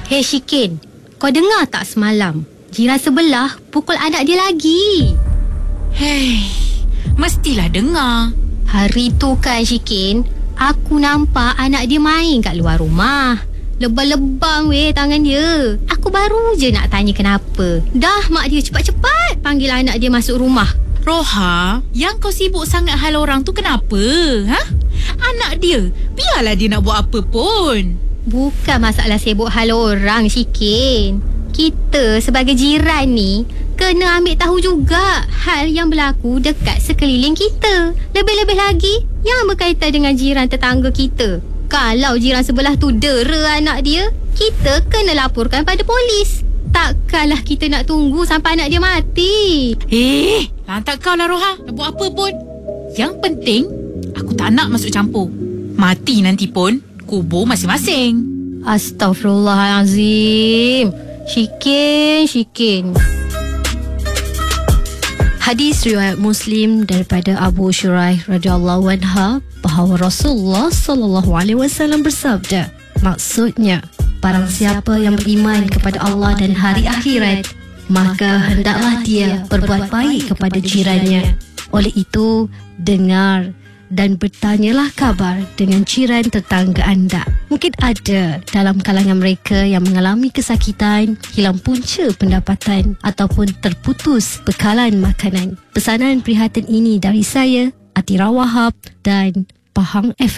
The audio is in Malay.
Hei Shikin, kau dengar tak semalam jiran sebelah pukul anak dia lagi? Hei, mestilah dengar. Hari tu kan Shikin, aku nampak anak dia main kat luar rumah. Lebam-lebam tangan dia. Aku baru je nak tanya kenapa. Dah mak dia cepat-cepat panggil anak dia masuk rumah. Roha, yang kau sibuk sangat hal orang tu kenapa? Anak dia, biarlah dia nak buat apa pun. Bukan masalah sibuk hal orang, Shikin. Kita sebagai jiran ni kena ambil tahu juga hal yang berlaku dekat sekeliling kita. Lebih-lebih lagi yang berkaitan dengan jiran tetangga kita. Kalau jiran sebelah tu dera anak dia, kita kena laporkan pada polis. Takkanlah kita nak tunggu sampai anak dia mati. Lantak kau lah Roha, nak buat apa pun. Yang penting, aku tak nak masuk campur. Mati nanti pun, kubur masing-masing. Astaghfirullahalazim. Shikin. Hadis riwayat Muslim daripada Abu Shuraih radhiyallahu anha bahawa Rasulullah sallallahu alaihi wasallam bersabda, maksudnya, barang siapa yang beriman kepada Allah dan hari akhirat, maka hendaklah dia berbuat baik kepada jirannya. Oleh itu, dengar dan bertanyalah kabar dengan jiran tetangga anda. Mungkin ada dalam kalangan mereka yang mengalami kesakitan, hilang punca pendapatan ataupun terputus bekalan makanan. Pesanan prihatin ini dari saya, Atira Wahab dan Pahang FM.